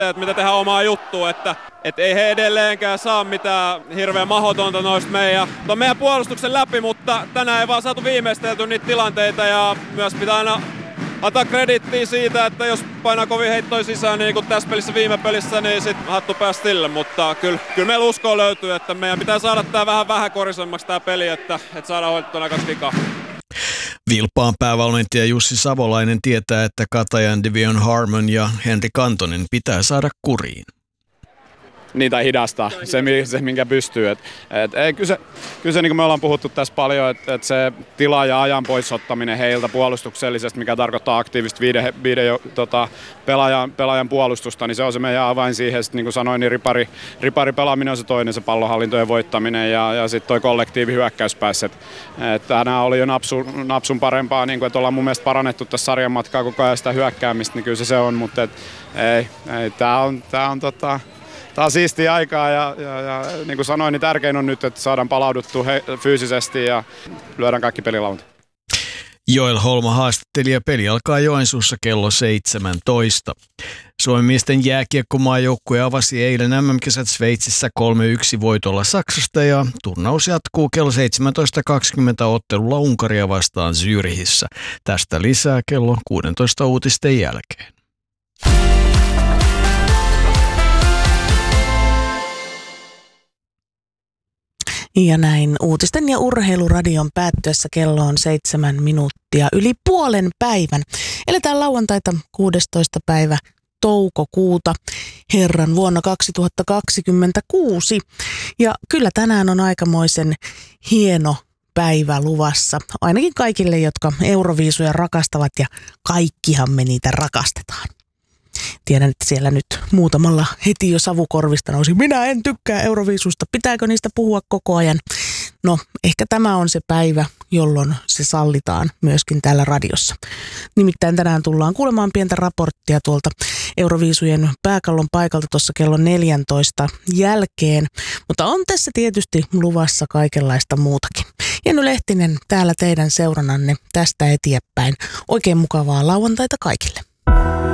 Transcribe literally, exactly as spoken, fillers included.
että mitä tehdään omaa juttua, että et ei he edelleenkään saa mitään hirveän mahdotonta noista meidän, meidän puolustuksen läpi, mutta tänään ei vaan saatu viimeistelty niitä tilanteita ja myös pitää aina antaa kredittiä siitä, että jos painaa kovin heittoja sisään, niin kuin tässä pelissä viime pelissä, niin sit hattu pääsi sille, mutta kyllä, kyllä meillä uskoa löytyy, että meidän pitää saada tää vähän vähän korisemmaksi tää peli, että, että saadaan hoidettua kaksi vikaa. Vilppaan päävalmentaja Jussi Savolainen tietää, että Katajan Devion Harmon ja Henri Kantonen pitää saada kuriin. Niitä hidastaa, se, se minkä pystyy. Et, et, ei, kyllä se, kyllä se niin kuin me ollaan puhuttu tässä paljon, että et se tila ja ajan poisottaminen heiltä puolustuksellisesti, mikä tarkoittaa aktiivista viiden, viiden tota, pelaajan, pelaajan puolustusta, niin se on se meidän avain siihen. Sitten, niin kuin sanoin, niin ripari, ripari pelaaminen on se toinen, se pallonhallintojen voittaminen ja, ja sitten toi kollektiivi hyökkäyspäässä. Tänään oli jo napsun, napsun parempaa, niin kuin, että ollaan mun mielestä parannettu tässä sarjan matkaa koko ajan sitä hyökkäämistä, niin kyllä se, se on, mutta et, ei, ei, tää on, tää on tota, Tämä on siistiä aikaa ja, ja, ja niin kuin sanoin, niin tärkein on nyt, että saadaan palauduttua he, fyysisesti ja lyödään kaikki pelilauta. Joel Holma haastatteli ja peli alkaa Joensuussa kello seitsemäntoista. Suomen miesten jääkiekkomaajoukkue avasi eilen äm äm-kisat Sveitsissä kolme yksi voitolla Saksasta ja turnaus jatkuu kello seitsemäntoista kaksikymmentä ottelulla Unkaria vastaan Zürichissä. Tästä lisää kello kuusitoista uutisten jälkeen. Ja näin uutisten ja urheiluradion päättyessä kello on seitsemän minuuttia yli puolen päivän. Eletään lauantaita kuudestoista päivä toukokuuta herran vuonna kaksituhattakaksikymmentäkuusi. Ja kyllä tänään on aikamoisen hieno päivä luvassa. Ainakin kaikille, jotka Euroviisuja rakastavat ja kaikkihan me niitä rakastetaan. Tiedän, että siellä nyt muutamalla heti jo savukorvista nousi. Minä en tykkää Euroviisusta. Pitääkö niistä puhua koko ajan? No, ehkä tämä on se päivä, jolloin se sallitaan myöskin täällä radiossa. Nimittäin tänään tullaan kuulemaan pientä raporttia tuolta Euroviisujen pääkallon paikalta tuossa kello neljäntoista jälkeen. Mutta on tässä tietysti luvassa kaikenlaista muutakin. Jenny Lehtinen täällä teidän seurannanne tästä eteenpäin. Oikein mukavaa lauantaita kaikille.